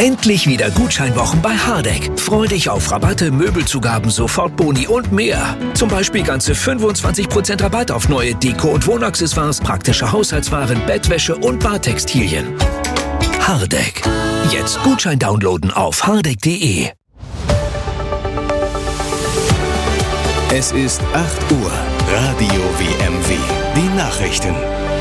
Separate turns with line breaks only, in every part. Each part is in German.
Endlich wieder Gutscheinwochen bei Hardegg. Freu dich auf Rabatte, Möbelzugaben, Sofortboni und mehr. Zum Beispiel ganze 25% Rabatt auf neue Deko- und Wohnaccessoires, praktische Haushaltswaren, Bettwäsche und Badtextilien. Hardegg. Jetzt Gutschein downloaden auf hardegg.de.
Es ist 8 Uhr. Radio WMW. Die Nachrichten.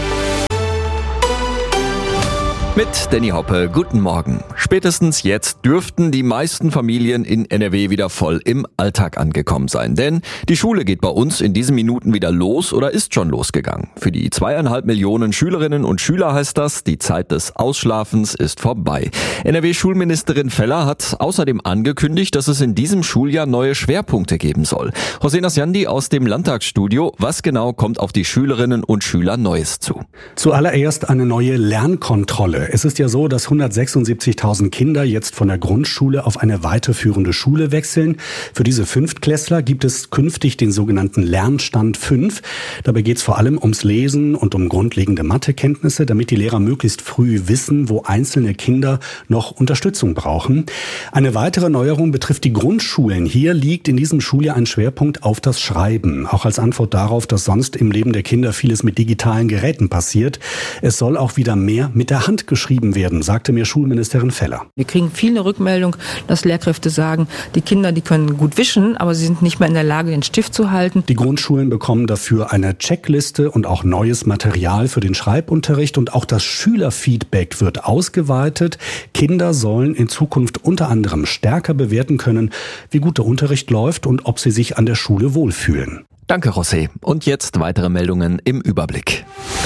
Mit Danny Hoppe, guten Morgen. Spätestens jetzt dürften die meisten Familien in NRW wieder voll im Alltag angekommen sein. Denn die Schule geht bei uns in diesen Minuten wieder los oder ist schon losgegangen. Für die 2,5 Millionen Schülerinnen und Schüler heißt das, die Zeit des Ausschlafens ist vorbei. NRW-Schulministerin Feller hat außerdem angekündigt, dass es in diesem Schuljahr neue Schwerpunkte geben soll. Hossein Asjandi aus dem Landtagsstudio. Was genau kommt auf die Schülerinnen und Schüler Neues zu?
Zuallererst eine neue Lernkontrolle. Es ist ja so, dass 176.000 Kinder jetzt von der Grundschule auf eine weiterführende Schule wechseln. Für diese Fünftklässler gibt es künftig den sogenannten Lernstand 5. Dabei geht es vor allem ums Lesen und um grundlegende Mathekenntnisse, damit die Lehrer möglichst früh wissen, wo einzelne Kinder noch Unterstützung brauchen. Eine weitere Neuerung betrifft die Grundschulen. Hier liegt in diesem Schuljahr ein Schwerpunkt auf das Schreiben. Auch als Antwort darauf, dass sonst im Leben der Kinder vieles mit digitalen Geräten passiert. Es soll auch wieder mehr mit der Hand geschrieben werden, sagte mir Schulministerin Feller.
Wir kriegen viele Rückmeldungen, dass Lehrkräfte sagen, die Kinder, die können gut wischen, aber sie sind nicht mehr in der Lage, den Stift zu halten.
Die Grundschulen bekommen dafür eine Checkliste und auch neues Material für den Schreibunterricht und auch das Schülerfeedback wird ausgeweitet. Kinder sollen in Zukunft unter anderem stärker bewerten können, wie gut der Unterricht läuft und ob sie sich an der Schule wohlfühlen.
Danke, José. Und jetzt weitere Meldungen im Überblick.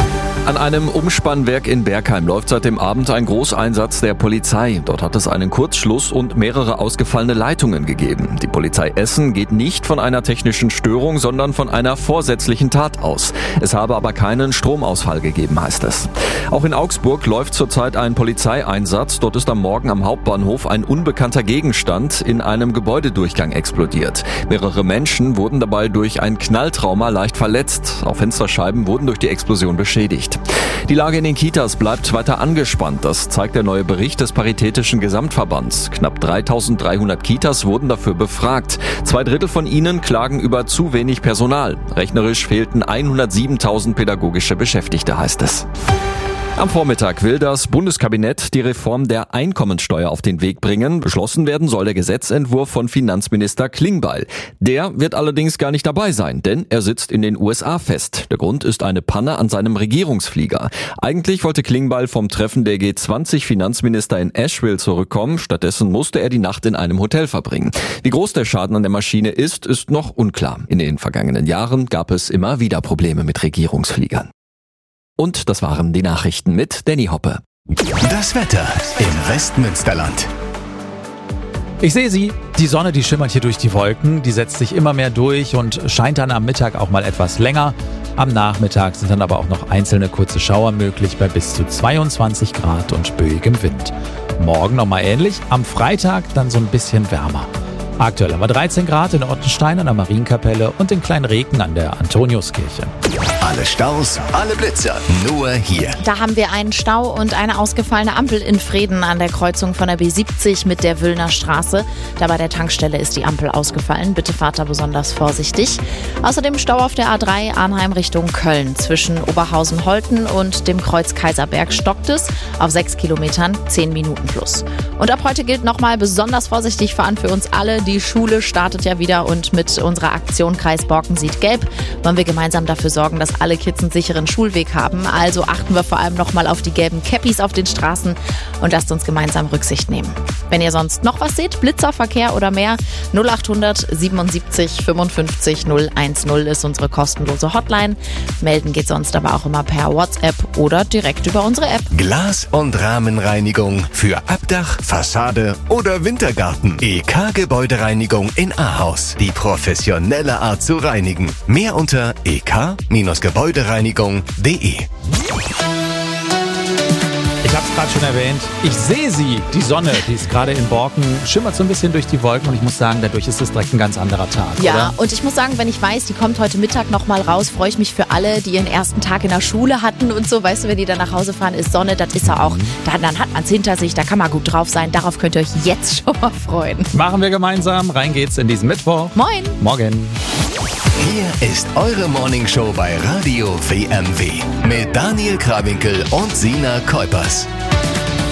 An einem Umspannwerk in Bergheim läuft seit dem Abend ein Großeinsatz der Polizei. Dort hat es einen Kurzschluss und mehrere ausgefallene Leitungen gegeben. Die Polizei Essen geht nicht von einer technischen Störung, sondern von einer vorsätzlichen Tat aus. Es habe aber keinen Stromausfall gegeben, heißt es. Auch in Augsburg läuft zurzeit ein Polizeieinsatz. Dort ist am Morgen am Hauptbahnhof ein unbekannter Gegenstand in einem Gebäudedurchgang explodiert. Mehrere Menschen wurden dabei durch ein Knalltrauma leicht verletzt. Auch Fensterscheiben wurden durch die Explosion beschädigt. Die Lage in den Kitas bleibt weiter angespannt. Das zeigt der neue Bericht des Paritätischen Gesamtverbands. Knapp 3.300 Kitas wurden dafür befragt. 2/3 von ihnen klagen über zu wenig Personal. Rechnerisch fehlten 107.000 pädagogische Beschäftigte, heißt es. Am Vormittag will das Bundeskabinett die Reform der Einkommensteuer auf den Weg bringen. Beschlossen werden soll der Gesetzentwurf von Finanzminister Klingbeil. Der wird allerdings gar nicht dabei sein, denn er sitzt in den USA fest. Der Grund ist eine Panne an seinem Regierungsflieger. Eigentlich wollte Klingbeil vom Treffen der G20-Finanzminister in Asheville zurückkommen. Stattdessen musste er die Nacht in einem Hotel verbringen. Wie groß der Schaden an der Maschine ist noch unklar. In den vergangenen Jahren gab es immer wieder Probleme mit Regierungsfliegern. Und das waren die Nachrichten mit Danny Hoppe.
Das Wetter im Westmünsterland.
Ich sehe sie. Die Sonne, die schimmert hier durch die Wolken. Die setzt sich immer mehr durch und scheint dann am Mittag auch mal etwas länger. Am Nachmittag sind dann aber auch noch einzelne kurze Schauer möglich bei bis zu 22 Grad und böigem Wind. Morgen nochmal ähnlich. Am Freitag dann so ein bisschen wärmer. Aktuell haben wir 13 Grad in Ottenstein an der Marienkapelle und in Kleinreken an der Antoniuskirche.
Alle Staus, alle Blitze, nur hier.
Da haben wir einen Stau und eine ausgefallene Ampel in Vreden an der Kreuzung von der B70 mit der Wüllner Straße. Da bei der Tankstelle ist die Ampel ausgefallen. Bitte fahrt da besonders vorsichtig. Außerdem Stau auf der A3 Arnheim Richtung Köln. Zwischen Oberhausen-Holten und dem Kreuz Kaiserberg stockt es auf 6 Kilometern 10 Minuten plus. Und ab heute gilt nochmal besonders vorsichtig fahren für uns alle. Die Schule startet ja wieder und mit unserer Aktion Kreis Borken sieht gelb wollen wir gemeinsam dafür sorgen, dass alle Kids einen sicheren Schulweg haben. Also achten wir vor allem nochmal auf die gelben Cappies auf den Straßen und lasst uns gemeinsam Rücksicht nehmen. Wenn ihr sonst noch was seht, Blitzer, Verkehr oder mehr, 0800 77 55 010 ist unsere kostenlose Hotline. Melden geht sonst aber auch immer per WhatsApp oder direkt über unsere App.
Glas- und Rahmenreinigung für Abdach, Fassade oder Wintergarten. EK Gebäudereinigung in Ahaus. Die professionelle Art zu reinigen. Mehr unter ek-gebäudereinigung.de.
Ich hab's gerade schon erwähnt. Ich sehe sie, die Sonne, die ist gerade in Borken, schimmert so ein bisschen durch die Wolken und ich muss sagen, dadurch ist es direkt ein ganz anderer Tag,
Ja,
oder?
und ich muss sagen, wenn ich weiß, die kommt heute Mittag nochmal raus, freue ich mich für alle, die ihren ersten Tag in der Schule hatten und so. Weißt du, wenn die dann nach Hause fahren, ist Sonne, das ist ja auch, dann hat man es hinter sich, da kann man gut drauf sein. Darauf könnt ihr euch jetzt schon mal freuen.
Machen wir gemeinsam, rein geht's in diesen Mittwoch.
Moin!
Morgen.
Hier ist eure Morningshow bei Radio WMW mit Daniel Krawinkel und Sina Kuipers.